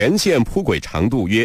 全线铺轨长度约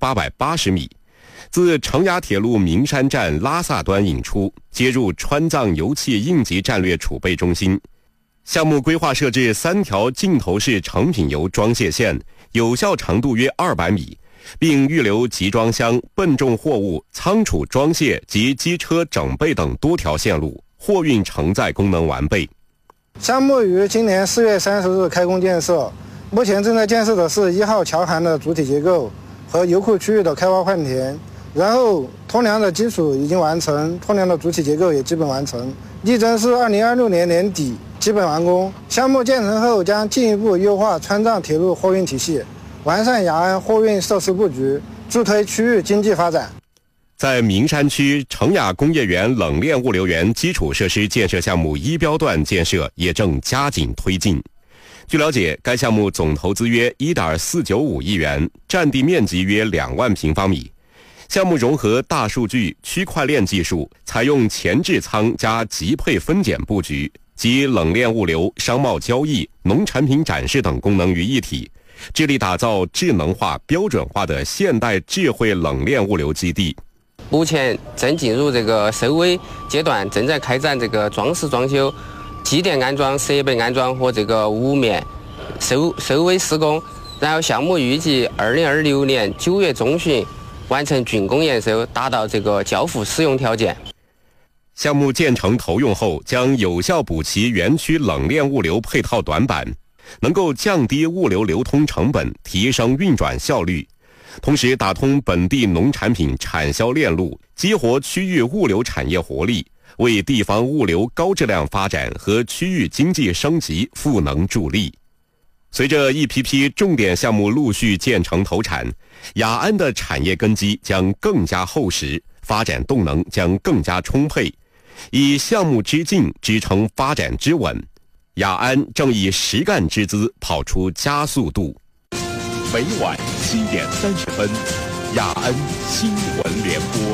1880米，自成雅铁路名山站拉萨端引出，接入川藏油气应急战略储备中心。项目规划设置3条径头式成品油装卸线，有效长度约200米，并预留集装箱、笨重货物、仓储装卸及机车整备等多条线路，货运承载功能完备。 项目于今年4月30日开工建设，目前正在建设的是1号桥涵的主体结构和油库区域的开挖换填，然后通梁的基础已经完成，通梁的主体结构也基本完成，力争是2026年年底基本完工。项目建成后将进一步优化川藏铁路货运体系，完善雅安货运设施布局，助推区域经济发展。 在名山区成雅工业园冷链物流园基础设施建设项目1标段建设也正加紧推进。据了解，该项目总投资约1.495亿元，占地面积约2万平方米。项目融合大数据、区块链技术，采用前置仓加集配分拣布局，集冷链物流、商贸交易、农产品展示等功能于一体，致力打造智能化、标准化的现代智慧冷链物流基地。 目前正进入这个收尾阶段，正在开展这个装饰装修、机电安装、设备安装和这个屋面收尾施工。然后项目预计2026年9月中旬完成竣工验收，达到这个交付使用条件。 项目建成投用后，将有效补齐园区冷链物流配套短板，能够降低物流流通成本，提升运转效率。同时打通本地农产品产销链路，激活区域物流产业活力，为地方物流高质量发展和区域经济升级赋能助力。随着一批批重点项目陆续建成投产，雅安的产业根基将更加厚实，发展动能将更加充沛。以项目之进支撑发展之稳，雅安正以实干之姿跑出加速度。 每晚7点30分，雅安新闻联播。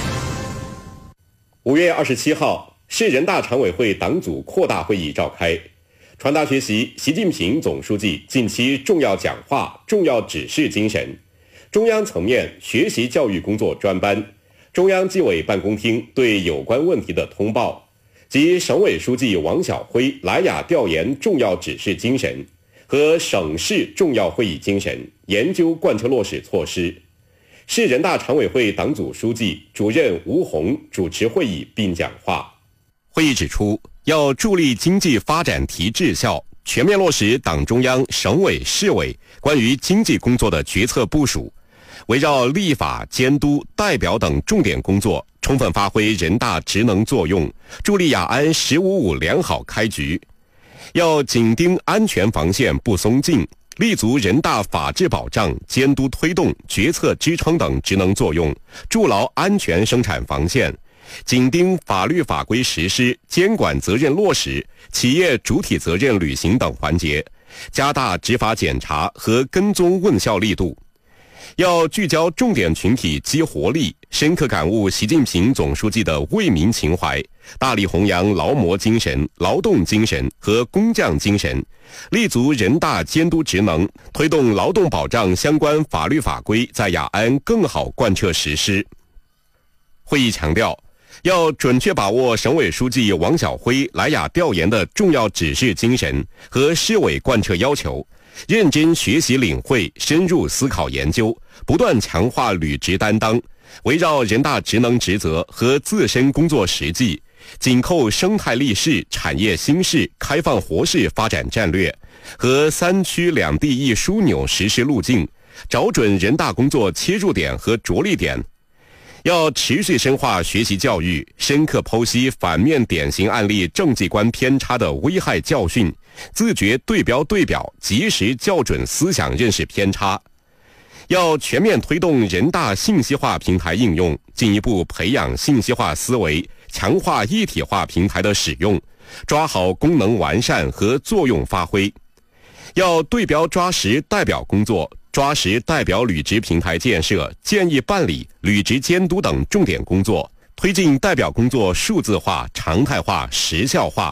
5月27号，市人大常委会党组扩大会议召开，传达学习习近平总书记近期重要讲话、重要指示精神，中央层面学习教育工作专班、中央纪委办公厅对有关问题的通报及省委书记王晓辉来雅调研重要指示精神和省市重要会议精神，研究贯彻落实措施。市人大常委会党组书记、主任吴宏主持会议并讲话。会议指出，要助力经济发展提质效，全面落实党中央、省委、市委关于经济工作的决策部署，围绕立法、监督、代表等重点工作，充分发挥人大职能作用，助力雅安“15+5”良好开局。要紧盯安全防线不松劲，立足人大法治保障、监督推动、决策支撑等职能作用，筑牢安全生产防线，紧盯法律法规实施、监管责任落实、企业主体责任履行等环节，加大执法检查和跟踪问效力度。要聚焦重点群体激活力，深刻感悟习近平总书记的为民情怀，大力弘扬劳模精神、劳动精神和工匠精神，立足人大监督职能，推动劳动保障相关法律法规在雅安更好贯彻实施。会议强调，要准确把握省委书记王晓辉来雅调研的重要指示精神和市委贯彻要求，认真学习领会，深入思考研究，不断强化履职担当，围绕人大职能职责和自身工作实际，紧扣生态立市、产业新市、开放活市发展战略和3区2地1枢纽实施路径，找准人大工作切入点和着力点。要持续深化学习教育，深刻剖析反面典型案例政绩观偏差的危害教训，自觉对标对表，及时校准思想认识偏差。要全面推动人大信息化平台应用，进一步培养信息化思维，强化一体化平台的使用，抓好功能完善和作用发挥。要对标抓实代表工作，抓实代表履职平台建设、建议办理、履职监督等重点工作，推进代表工作数字化、常态化、实效化。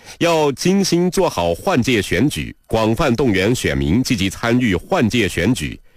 要精心做好换届选举，广泛动员选民积极参与换届选举，